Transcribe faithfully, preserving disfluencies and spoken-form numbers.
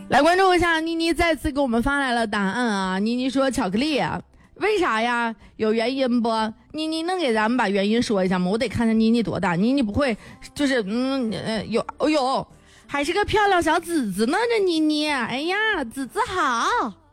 来关注一下，妮妮再次给我们发来了答案啊！妮妮说巧克力啊，为啥呀？有原因不？妮妮能给咱们把原因说一下吗？我得看看妮妮多大，妮妮不会就是嗯呃有哦呦，还是个漂亮小子子呢，这妮妮，哎呀，子子好。